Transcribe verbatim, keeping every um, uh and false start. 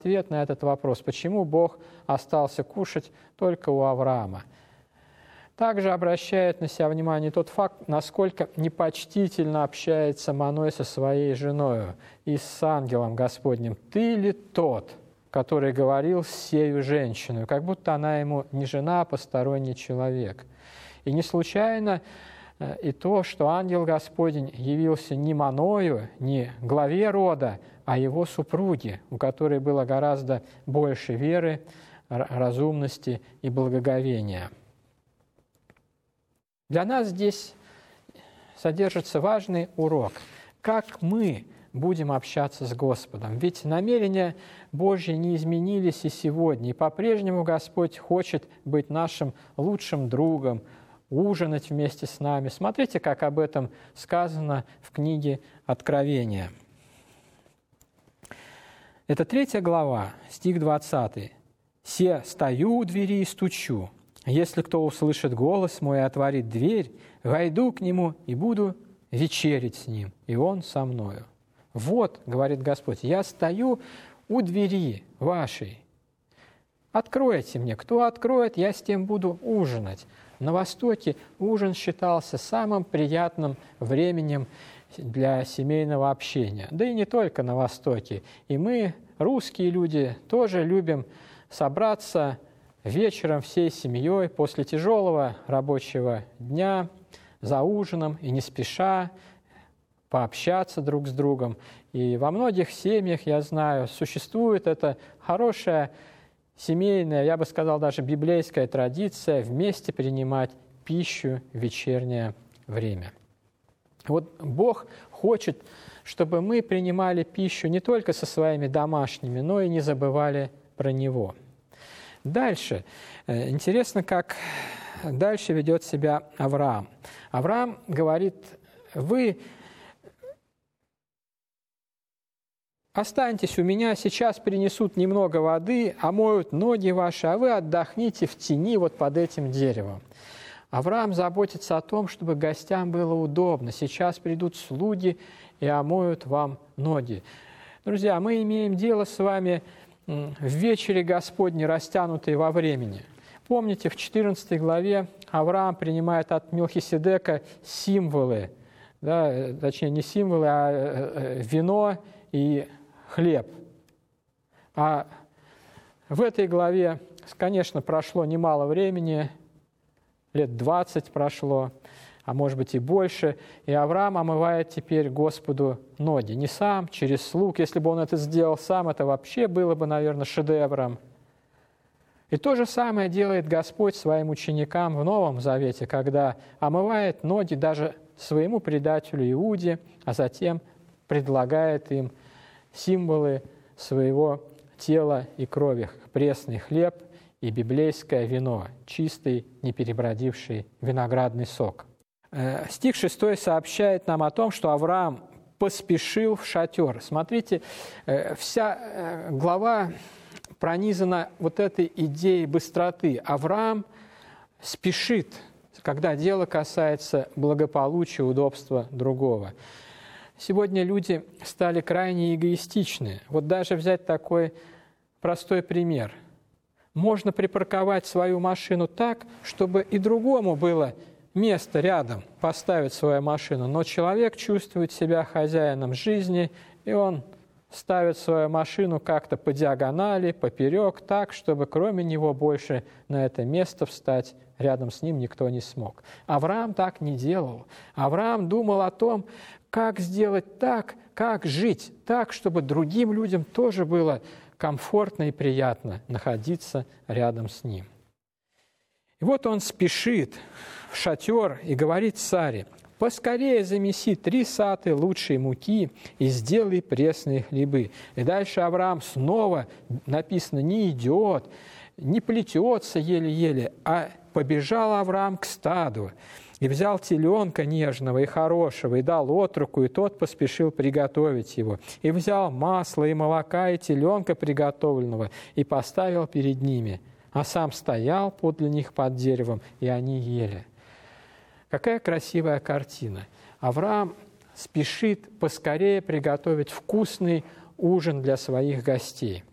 ответ на этот вопрос, почему Бог остался кушать только у Авраама. Также обращает на себя внимание тот факт, насколько непочтительно общается Маной со своей женою и с ангелом Господним. «Ты ли тот, который говорил с сею женщину?» Как будто она ему не жена, а посторонний человек. И не случайно и то, что ангел Господень явился не Маною, не главе рода, а его супруге, у которой было гораздо больше веры, разумности и благоговения. Для нас здесь содержится важный урок. Как мы будем общаться с Господом? Ведь намерения Божьи не изменились и сегодня, и по-прежнему Господь хочет быть нашим лучшим другом, ужинать вместе с нами. Смотрите, как об этом сказано в книге Откровения. Это третья глава, стих двадцатый. «Се стою у двери и стучу. Если кто услышит голос мой и отворит дверь, войду к нему и буду вечерить с ним, и он со мною». Вот, говорит Господь, я стою у двери вашей. Откройте мне. Кто откроет, я с тем буду ужинать. На Востоке ужин считался самым приятным временем для семейного общения. Да и не только на Востоке. И мы, русские люди, тоже любим собраться вечером всей семьей после тяжелого рабочего дня за ужином и не спеша пообщаться друг с другом. И во многих семьях, я знаю, существует эта хорошая семейная, я бы сказал, даже библейская традиция вместе принимать пищу в вечернее время. Вот Бог хочет, чтобы мы принимали пищу не только со своими домашними, но и не забывали про Него. Дальше. Интересно, как дальше ведет себя Авраам. Авраам говорит, вы останьтесь у меня, сейчас принесут немного воды, омоют ноги ваши, а вы отдохните в тени вот под этим деревом. Авраам заботится о том, чтобы гостям было удобно. Сейчас придут слуги и омоют вам ноги. Друзья, мы имеем дело с вами в вечере Господней, растянутой во времени. Помните, в четырнадцатой главе Авраам принимает от Мелхиседека символы, да, точнее не символы, а вино и хлеб. А в этой главе, конечно, прошло немало времени, лет двадцать прошло, а может быть и больше, и Авраам омывает теперь Господу ноги. Не сам, через слуг. Если бы он это сделал сам, это вообще было бы, наверное, шедевром. И то же самое делает Господь своим ученикам в Новом Завете, когда омывает ноги даже своему предателю Иуде, а затем предлагает им символы своего тела и крови, пресный хлеб и библейское вино, чистый, не перебродивший виноградный сок. Стих шестой сообщает нам о том, что Авраам поспешил в шатер. Смотрите, вся глава пронизана вот этой идеей быстроты. Авраам спешит, когда дело касается благополучия, удобства другого. Сегодня люди стали крайне эгоистичны. Вот даже взять такой простой пример. Можно припарковать свою машину так, чтобы и другому было место рядом поставить свою машину, но человек чувствует себя хозяином жизни, и он ставит свою машину как-то по диагонали, поперек, так, чтобы кроме него больше на это место встать рядом с ним никто не смог. Авраам так не делал. Авраам думал о том, как сделать так, как жить так, чтобы другим людям тоже было комфортно и приятно находиться рядом с ним. И вот он спешит в шатер и говорит Саре: «Поскорее замеси три саты лучшей муки и сделай пресные хлебы». И дальше Авраам снова, написано, не идет, не плетется еле-еле, а побежал Авраам к стаду и взял теленка нежного и хорошего, и дал отроку, и тот поспешил приготовить его. И взял масло и молока, и теленка приготовленного, и поставил перед ними, а сам стоял подле них под деревом, и они ели. Какая красивая картина! Авраам спешит поскорее приготовить вкусный ужин для своих гостей.